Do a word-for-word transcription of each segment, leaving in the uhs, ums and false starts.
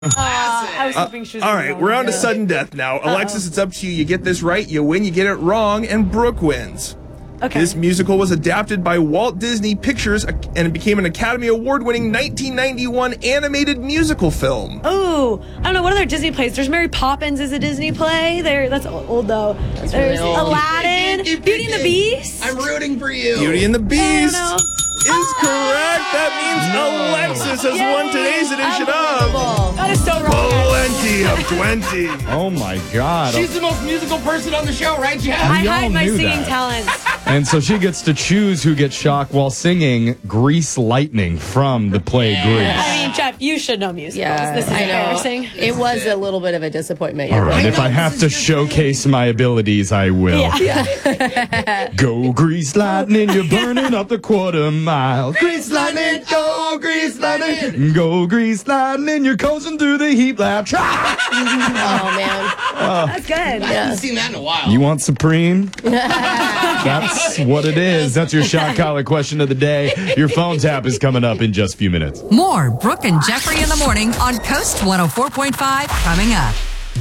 Uh, I was hoping she was uh, all right, we're on to sudden death now. Uh-oh. Alexis, it's up to you. You get this right, you win. You get it wrong, and Brooke wins. Okay. This musical was adapted by Walt Disney Pictures and it became an Academy Award-winning nineteen ninety-one animated musical film. Oh, I don't know. What other Disney plays? There's Mary Poppins is a Disney play. There, that's old though. That's There's really old. Aladdin, Beauty and the Beast. I'm rooting for you. Beauty and the Beast is correct. That means Alexis has Yay. won today's edition of That is so wrong. Plenty of twenty. Oh my God. She's the most musical person on the show, right, Jeff? I We all hide my knew singing that. talents. And so she gets to choose who gets shocked while singing Grease Lightning from the play Grease. I mean, Jeff, you should know musicals. Yeah, This is I know. embarrassing. It was a little bit of a disappointment. All You're right, right. if I have to showcase my abilities, I will. Yeah. Go Grease Lightning, you're burning up the quarter mile. Grease lightning, go Grease lightning. Go Grease Lightning, you're coasting through the heat lab. Oh man, That's good. I haven't seen that in a while. You want Supreme? That's what it is. That's your shot collar question of the day. Your phone tap is coming up in just a few minutes. More Brooke and Jeffrey in the morning on Coast one oh four point five coming up.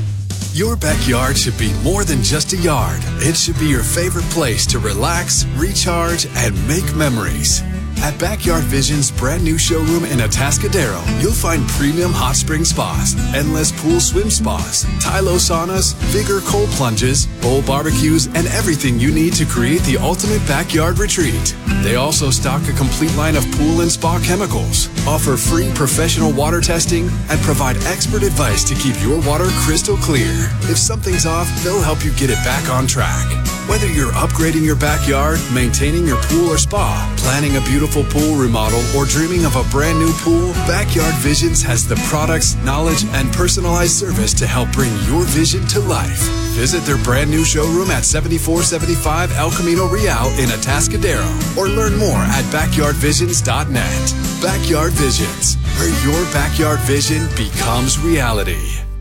Your backyard should be more than just a yard. It should be your favorite place to relax, recharge, and make memories. At Backyard Vision's brand new showroom in Atascadero, you'll find premium hot spring spas, endless pool swim spas, Tylo saunas, Vigor cold plunges, bowl barbecues, and everything you need to create the ultimate backyard retreat. They also stock a complete line of pool and spa chemicals, offer free professional water testing, and provide expert advice to keep your water crystal clear. If something's off, they'll help you get it back on track. Whether you're upgrading your backyard, maintaining your pool or spa, planning a beautiful pool remodel, or dreaming of a brand new pool, Backyard Visions has the products, knowledge, and personalized service to help bring your vision to life. Visit their brand new showroom at seventy-four seventy-five El Camino Real in Atascadero, or learn more at backyard visions dot net. Backyard Visions, where your backyard vision becomes reality.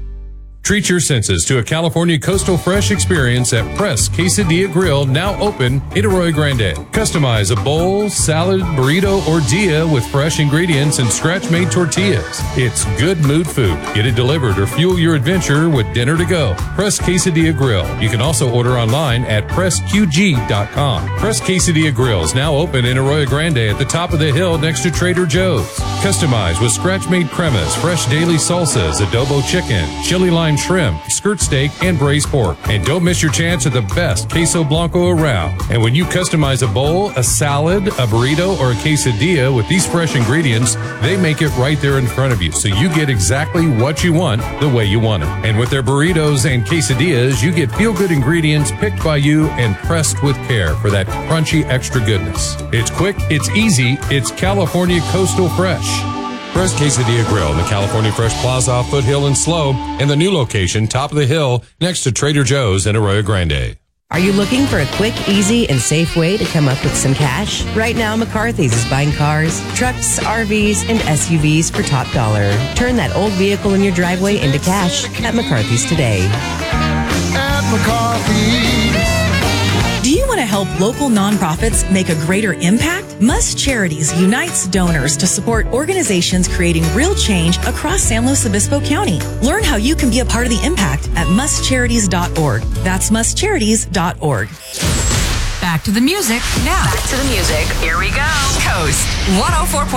Treat your senses to a California Coastal Fresh experience at Press Quesadilla Grill, now open in Arroyo Grande. Customize a bowl, salad, burrito, or dia with fresh ingredients and scratch-made tortillas. It's good mood food. Get it delivered or fuel your adventure with dinner to go. Press Quesadilla Grill. You can also order online at press q g dot com. Press Quesadilla Grill is now open in Arroyo Grande at the top of the hill next to Trader Joe's. Customize with scratch-made cremas, fresh daily salsas, adobo chicken, chili lime shrimp, skirt steak, and braised pork. And don't miss your chance at the best queso blanco around. And when you customize a bowl, a salad, a burrito, or a quesadilla with these fresh ingredients, they make it right there in front of you, so you get exactly what you want the way you want it. And with their burritos and quesadillas, you get feel-good ingredients picked by you and pressed with care for that crunchy extra goodness. It's quick, it's easy, it's California Coastal Fresh. Press Quesadilla Grill in the California Fresh Plaza, Foothill and Slow, and the new location, top of the hill, next to Trader Joe's in Arroyo Grande. Are you looking for a quick, easy, and safe way to come up with some cash? Right now, McCarthy's is buying cars, trucks, R Vs, and S U Vs for top dollar. Turn that old vehicle in your driveway into cash at McCarthy's today. At McCarthy's. Do you want to help local nonprofits make a greater impact? Must Charities unites donors to support organizations creating real change across San Luis Obispo County. Learn how you can be a part of the impact at must charities dot org. That's must charities dot org. Back to the music now. Back to the music. Here we go. Coast one oh four point five.